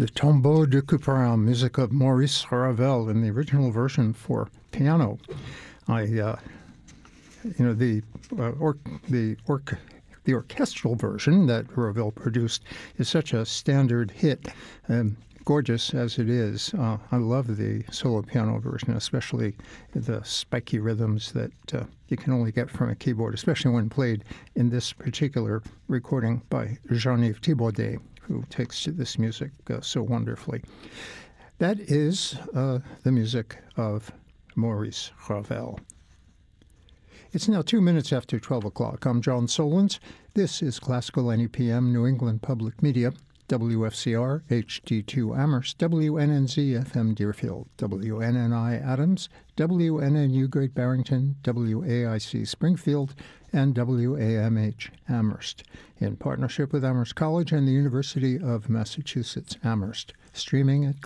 The Tombeau de Couperin, music of Maurice Ravel in the original version for piano. The orchestral version that Ravel produced is such a standard hit, gorgeous as it is. I love the solo piano version, especially the spiky rhythms that you can only get from a keyboard, especially when played in this particular recording by Jean-Yves Thibaudet, who takes to this music so wonderfully. That is the music of Maurice Ravel. It's now 2 minutes after 12 o'clock. I'm John Solons. This is Classical NEPM, New England Public Media, WFCR, HD2 Amherst, WNNZ FM Deerfield, WNNI Adams, WNNU Great Barrington, WAIC Springfield, and WAMH Amherst, in partnership with Amherst College and the University of Massachusetts Amherst, streaming at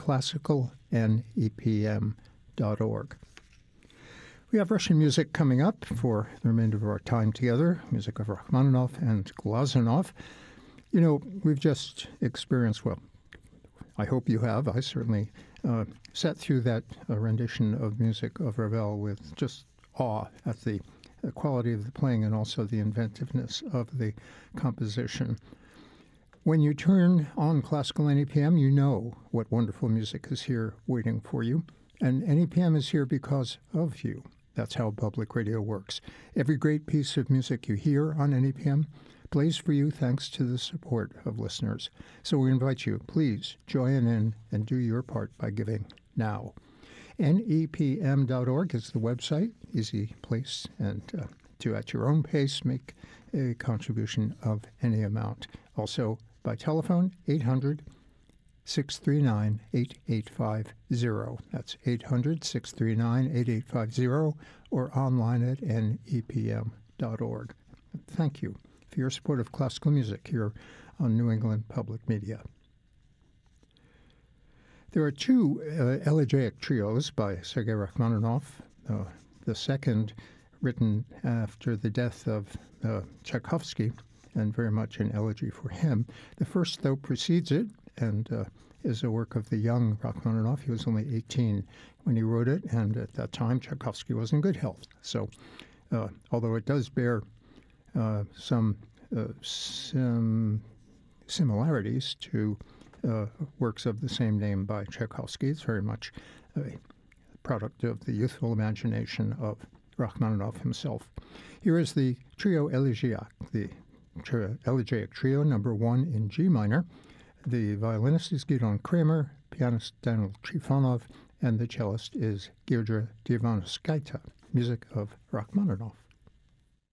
classicalnepm.org. We have Russian music coming up for the remainder of our time together, music of Rachmaninoff and Glazunov. You know, we've just experienced, well, I hope you have, I certainly sat through that rendition of music of Ravel with just awe at the quality of the playing and also the inventiveness of the composition. When you turn on Classical NEPM, you know what wonderful music is here waiting for you. And NEPM is here because of you. That's how public radio works. Every great piece of music you hear on NEPM plays for you thanks to the support of listeners. So we invite you, please join in and do your part by giving now. NEPM.org is the website, easy place, and to, at your own pace, make a contribution of any amount. Also, by telephone, 800-639-8850. That's 800-639-8850, or online at nepm.org. Thank you for your support of classical music here on New England Public Media. There are two elegiac trios by Sergei Rachmaninoff, the second written after the death of Tchaikovsky, and very much an elegy for him. The first, though, precedes it and is a work of the young Rachmaninoff. He was only 18 when he wrote it, and at that time Tchaikovsky was in good health. So although it does bear some similarities to works of the same name by Tchaikovsky, it's very much a product of the youthful imagination of Rachmaninoff himself. Here is the Trio Elegiac, the Elegiac Trio, number 1 in G minor. The violinist is Gidon Kramer, pianist Daniel Trifonov, and the cellist is Girdra Divanskaya, music of Rachmaninoff.